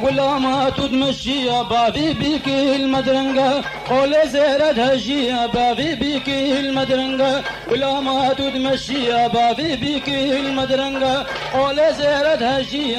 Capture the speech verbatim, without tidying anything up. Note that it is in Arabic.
ولا ما تمشي بافي بك المدرنجة قول زيرة هجية بافي بك المدرنجة ولا ما تمشي بافي بك المدرنجة قول زيرة هجية